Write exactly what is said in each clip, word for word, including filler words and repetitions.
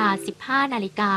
า สิบห้า นาฬิกา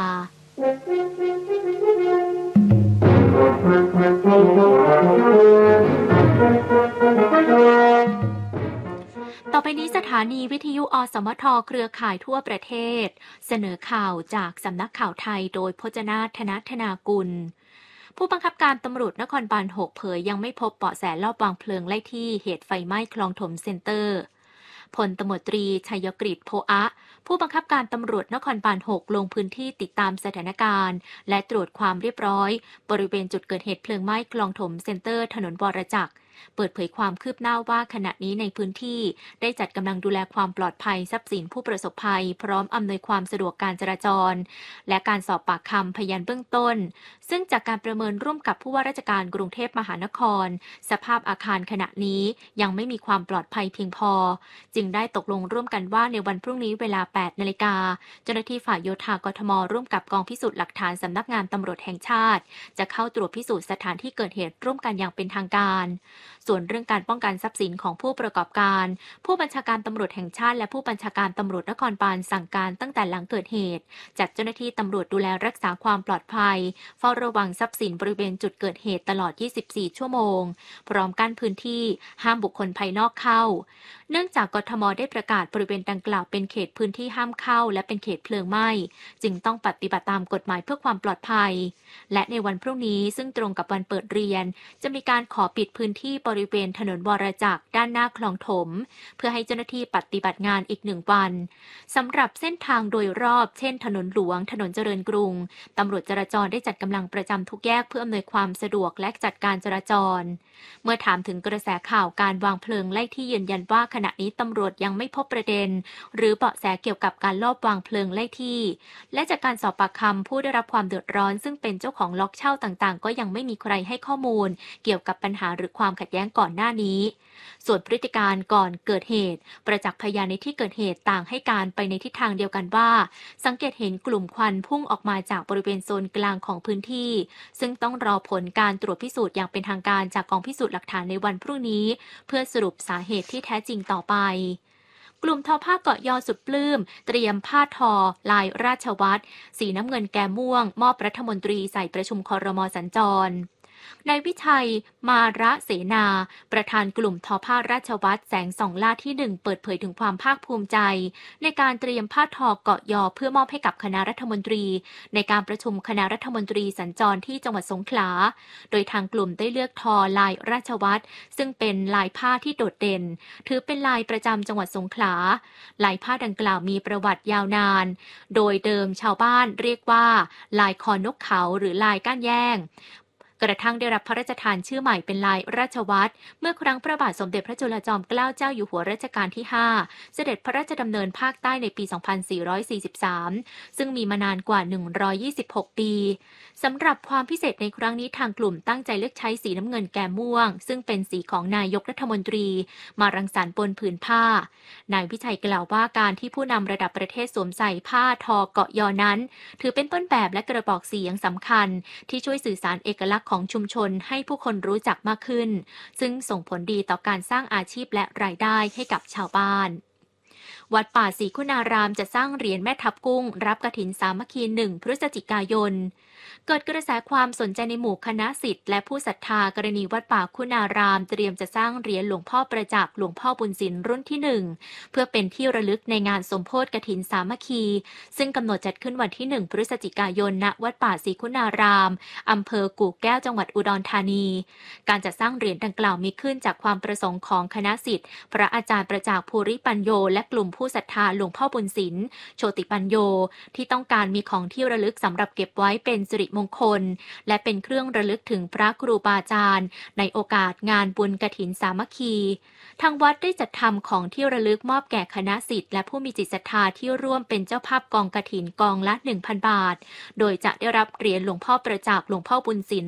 ต่อไปนี้สถานีวิทยุอสมทเครือข่ายทั่วประเทศเสนอข่าวจากสำนักข่าวไทยโดยพจนาถ ธนธนากุลผู้บังคับการตำรวจนครบาลหกเผยยังไม่พบเบาะแสลอบวางเพลิงไล่ที่เหตุไฟไหม้คลองถมเซ็นเตอร์พลตำรวจตรีชัยกฤษโพอะผู้บังคับการตำรวจนครบาลหกลงพื้นที่ติดตามสถานการณ์และตรวจความเรียบร้อยบริเวณจุดเกิดเหตุเพลิงไหม้คลองถมเซ็นเตอร์ถนนวรจักรเปิดเผยความคืบหน้าว่าขณะนี้ในพื้นที่ได้จัดกำลังดูแลความปลอดภัยทรัพย์สินผู้ประสบภัยพร้อมอำนวยความสะดวกการจราจรและการสอบปากคำพยานเบื้องต้นซึ่งจากการประเมินร่วมกับผู้ว่าราชการกรุงเทพมหานครสภาพอาคารขณะนี้ยังไม่มีความปลอดภัยเพียงพอจึงได้ตกลงร่วมกันว่าในวันพรุ่งนี้เวลา แปด นาฬิกาเจ้าหน้าที่ฝ่ายโยธากทมร่วมกับกองพิสูจน์หลักฐานสำนักงานตำรวจแห่งชาติจะเข้าตรวจพิสูจน์สถานที่เกิดเหตุร่วมกันอย่างเป็นทางการส่วนเรื่องการป้องกันทรัพย์สินของผู้ประกอบการผู้บัญชาการตำรวจแห่งชาติและผู้บัญชาการตำรวจนครบาลสั่งการตั้งแต่หลังเกิดเหตุจัดเจ้าหน้าที่ตำรวจดูแลรักษาความปลอดภัยเฝ้าระวังทรัพย์สินบริเวณจุดเกิดเหตุตลอด ยี่สิบสี่ ชั่วโมงพร้อมกั้นพื้นที่ห้ามบุคคลภายนอกเข้าเนื่องจากกทมได้ประกาศบริเวณดังกล่าวเป็นเขตพื้นที่ห้ามเข้าและเป็นเขตเพลิงไหม้จึงต้องปฏิบัติตามกฎหมายเพื่อความปลอดภัยและในวันพรุ่งนี้ซึ่งตรงกับวันเปิดเรียนจะมีการขอปิดพื้นที่บริเวณถนนวรจักรด้านหน้าคลองถมเพื่อให้เจ้าหน้าที่ปฏิบัติงานอีกหนึ่งวันสำหรับเส้นทางโดยรอบเช่นถนนหลวงถนนเจริญกรุงตำรวจจราจรได้จัดกำลังประจำทุกแยกเพื่ออำนวยความสะดวกและจัดการจราจรเมื่อถามถึงกระแสข่าวการวางเพลิงไล่ที่ยืนยันว่าขณะนี้ตำรวจยังไม่พบประเด็นหรือเบาะแสเกี่ยวกับการลอบวางเพลิงไล่ที่และจากการสอบปากคำผู้ได้รับความเดือดร้อนซึ่งเป็นเจ้าของล็อกเช่าต่างๆก็ยังไม่มีใครให้ข้อมูลเกี่ยวกับปัญหาหรือความขัดแย้งก่อนหน้านี้ส่วนพฤติการก่อนเกิดเหตุประจักษ์พยานในที่เกิดเหตุต่างให้การไปในทิศทางเดียวกันว่าสังเกตเห็นกลุ่มควันพุ่งออกมาจากบริเวณโซนกลางของพื้นที่ซึ่งต้องรอผลการตรวจพิสูจน์อย่างเป็นทางการจากกองพิสูจน์หลักฐานในวันพรุ่งนี้เพื่อสรุปสาเหตุที่แท้จริงต่อไปกลุ่มทอผ้าเกาะยอสุดปลื้มเตรียมผ้าทอลายราชวัตรสีน้ำเงินแก่ม่วงมอบรัฐมนตรีใส่ประชุมครม.สัญจรนายวิชัยมาระเสนาประธานกลุ่มทอผ้าราชวัตรแสงส่องล่าที่หนึ่งเปิดเผยถึงความภาคภูมิใจในการเตรียมผ้าทอเกาะยอเพื่อมอบให้กับคณะรัฐมนตรีในการประชุมคณะรัฐมนตรีสัญจรที่จังหวัดสงขลาโดยทางกลุ่มได้เลือกทอลายราชวัตรซึ่งเป็นลายผ้าที่โดดเด่นถือเป็นลายประจำจังหวัดสงขลาลายผ้าดังกล่าวมีประวัติยาวนานโดยเดิมชาวบ้านเรียกว่าลายคอนกเขาหรือลายก้านแย่งกระทั่งได้รับพระราชทานชื่อใหม่เป็นลายราชวัตรเมื่อครั้งพระบาทสมเด็จพระจุลจอมเกล้าเจ้าอยู่หัวรัชกาลที่ห้าเสด็จพระราชดำเนินภาคใต้ในปี สองพันสี่ร้อยสี่สิบสาม ซึ่งมีมานานกว่า หนึ่งร้อยยี่สิบหก ปีสำหรับความพิเศษในครั้งนี้ทางกลุ่มตั้งใจเลือกใช้สีน้ำเงินแก่ม่วงซึ่งเป็นสีของนายกรัฐมนตรีมารังสรรค์บนผืนผ้านายวิชัยกล่าวว่าการที่ผู้นำระดับประเทศสวมใส่ผ้าทอเกาะยอนั้นถือเป็นต้นแบบและกระบอกเสียงสำคัญที่ช่วยสื่อสารเอกลักษณ์ของชุมชนให้ผู้คนรู้จักมากขึ้นซึ่งส่งผลดีต่อการสร้างอาชีพและรายได้ให้กับชาวบ้านวัดป่าศรีคุณารามจะสร้างเหรียญแม่ทับกุ้งรับกฐินสามัคคีหนึ่งพฤศจิกายนเกิดกระแสความสนใจในหมู่คณะศิษย์และผู้ศรัทธากรณีวัดป่าคุณารามเตรียมจะสร้างเหรียญหลวงพ่อประจักษ์หลวงพ่อบุญศิลป์รุ่นที่หนึ่งเพื่อเป็นที่ระลึกในงานสมโภชกฐินสามัคคีซึ่งกำหนดจัดขึ้นวันที่หนึ่งพฤศจิกายนณวัดป่าศรีคุณารามอำเภอกู่แก้วจังหวัดอุดรธานีการจัดสร้างเหรียญดังกล่าวมีขึ้นจากความประสงค์ของคณะศิษย์พระอาจารย์ประจักษ์ภูริปัญโยและกลุ่มผู้ศรัทธาหลวงพ่อบุญศิลป์โชติปัญโยที่ต้องการมีของที่ระลึกสำหรับเก็บไว้เป็นสิริมงคลและเป็นเครื่องระลึกถึงพระครูบาอาจารย์ในโอกาสงานบุญกฐินสามัคคีทางวัดได้จัดทำของที่ระลึกมอบแก่คณะศิษย์และผู้มีจิตศรัทธาที่ร่วมเป็นเจ้าภาพกองกฐินกองละ หนึ่งพัน บาทโดยจะได้รับเหรียญหลวงพ่อประจักษ์หลวงพ่อบุญศิลป์